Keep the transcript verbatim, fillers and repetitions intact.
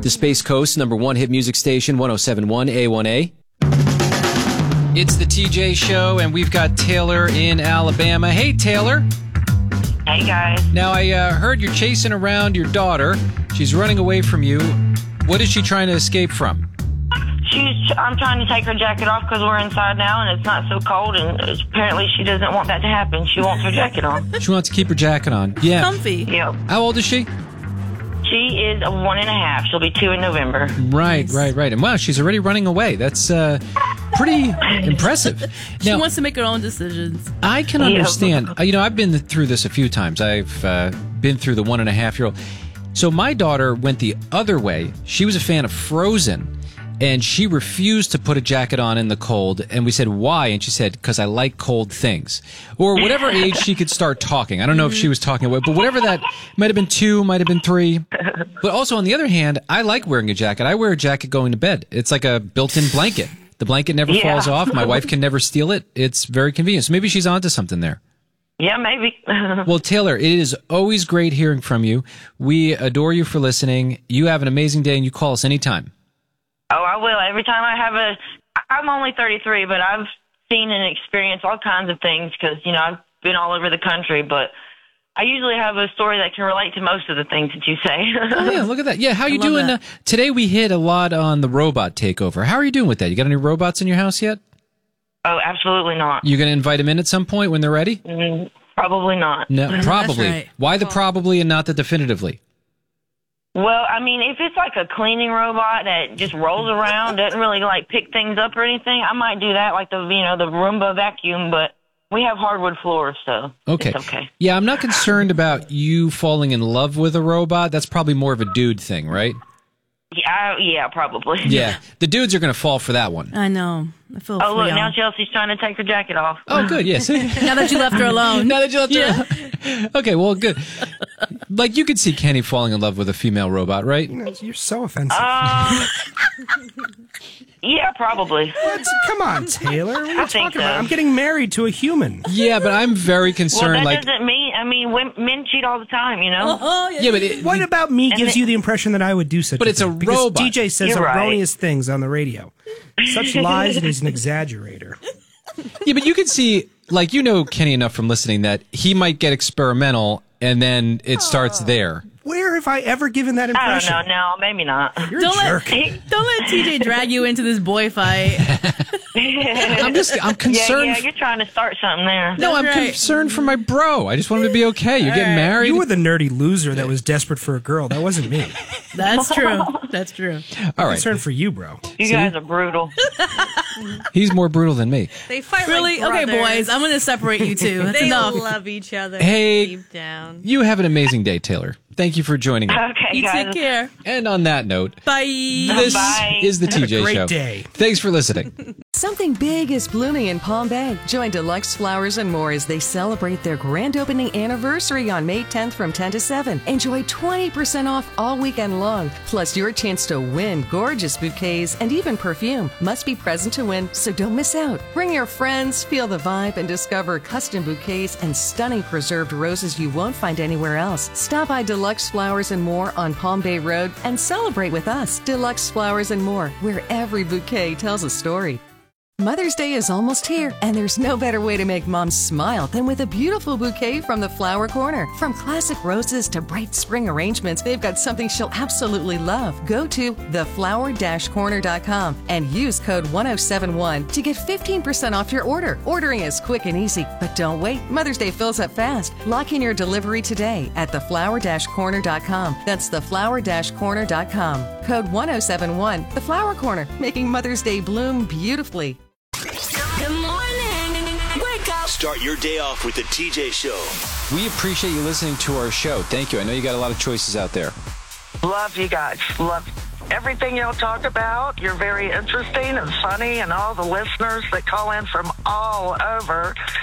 The Space Coast number one hit music station, one oh seven point one A one A. It's the T J Show, and we've got Taylor in Alabama. Hey, Taylor. Hey, guys. Now, I uh, heard you're chasing around your daughter. She's running away from you. What is she trying to escape from? She's. I'm trying to take her jacket off because we're inside now and it's not so cold, and apparently she doesn't want that to happen. She wants her jacket on. She wants to keep her jacket on. Yeah. Comfy. Yep. How old is she? She is a one and a half. She'll be two in November. Right, nice. right, right. And wow, she's already running away. That's uh, pretty impressive. She now, wants to make her own decisions. I can understand. Yeah. You know, I've been through this a few times. I've uh, been through the one and a half year old. So my daughter went the other way. She was a fan of Frozen, and she refused to put a jacket on in the cold. And we said, why? And she said, because I like cold things. Or whatever age she could start talking. I don't know if she was talking about, but whatever that might have been two, might have been three. But also, on the other hand, I like wearing a jacket. I wear a jacket going to bed. It's like a built-in blanket. The blanket never yeah. falls off. My wife can never steal it. It's very convenient. So maybe she's onto something there. Yeah, maybe. Well, Taylor, it is always great hearing from you. We adore you for listening. You have an amazing day, and you call us anytime. Oh, I will. Every time I have a... I'm only thirty-three, but I've seen and experienced all kinds of things because, you know, I've been all over the country, but I usually have a story that can relate to most of the things that you say. Oh, yeah, look at that. Yeah, how are you doing? Uh, today we hit a lot on the robot takeover. How are you doing with that? You got any robots in your house yet? Oh, absolutely not. You going to invite them in at some point when they're ready? Mm, probably not. No, probably. Right. Why the probably and not the definitively? Well, I mean, if it's like a cleaning robot that just rolls around, doesn't really like pick things up or anything, I might do that, like the you know the Roomba vacuum. But we have hardwood floors, so okay. It's okay. Yeah, I'm not concerned about you falling in love with a robot. That's probably more of a dude thing, right? Yeah, I, yeah, probably. Yeah, the dudes are going to fall for that one. I know. I feel Oh, look, y'all. now Chelsea's trying to take her jacket off. Oh, good, yes. Now that you left her alone. Now that you left Yeah. her Okay, well, good. Like, you could see Kenny falling in love with a female robot, right? You know, you're so offensive. Um, yeah, probably. What? Come on, Taylor. What are you I think talking about? so. I'm getting married to a human. Yeah, but I'm very Well, concerned. that like, doesn't mean, I mean, women, men cheat all the time, you know? Oh, yeah. yeah, but it, What about me And gives the- you the impression that I would do such But a it's a thing? Because robot. D J says You're right. erroneous things on the radio. Such lies, and he's an exaggerator. yeah, but you can see, like, you know Kenny enough from listening that he might get experimental, and then it starts there. Where have I ever given that I don't impression? know. No, maybe not. You're Don't a jerk. let, don't let T J drag you into this boy fight. I'm just, I'm Yeah, concerned. yeah, you're trying to start something there. no, I'm That's right. concerned for my bro. I just want him to be okay. You're getting married. You were the nerdy loser that was desperate for a girl. That wasn't me. That's true. That's true. All right. Concerned for you, bro. You guys are brutal. He's more brutal than me. They fight Really? like Okay, brothers. boys, I'm going to separate you two. That's They enough. love each other Hey. deep down. You have an amazing day, Taylor. Thank you for joining me. Okay, You guys. take care. And on that note, Bye. this Bye. is the T Have a J great Show. day. Thanks for listening. Something big is blooming in Palm Bay. Join Deluxe Flowers and More as they celebrate their grand opening anniversary on May tenth from ten to seven. Enjoy twenty percent off all weekend long, plus your chance to win gorgeous bouquets and even perfume. Must be present to win, so don't miss out. Bring your friends, feel the vibe, and discover custom bouquets and stunning preserved roses you won't find anywhere else. Stop by Deluxe Flowers and More on Palm Bay Road and celebrate with us. Deluxe Flowers and More, where every bouquet tells a story. Mother's Day is almost here, and there's no better way to make mom smile than with a beautiful bouquet from the Flower Corner. From classic roses to bright spring arrangements, they've got something she'll absolutely love. Go to the flower dash corner dot com and use code one oh seven one to get fifteen percent off your order. Ordering is quick and easy, but don't wait. Mother's Day fills up fast. Lock in your delivery today at the flower dash corner dot com. That's the flower dash corner dot com. Code one oh seven one. The Flower Corner, making Mother's Day bloom beautifully. Good morning. Wake up. Start your day off with the T J Show. We appreciate you listening to our show. Thank you. I know you got a lot of choices out there. Love you guys. Love everything y'all talk about. You're very interesting and funny, and all the listeners that call in from all over.